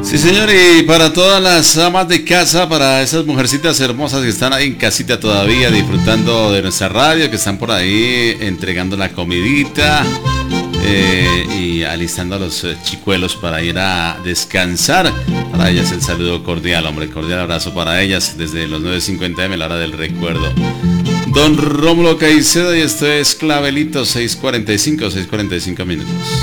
Sí, señor, y para todas las amas de casa, para esas mujercitas hermosas que están ahí en casita todavía disfrutando de nuestra radio, que están por ahí entregando la comidita y alistando a los chicuelos para ir a descansar. Para ellas el saludo cordial, hombre, cordial abrazo para ellas desde los 9:50 AM, la hora del recuerdo. Don Rómulo Caicedo, y esto es Clavelito, 6:45 minutos.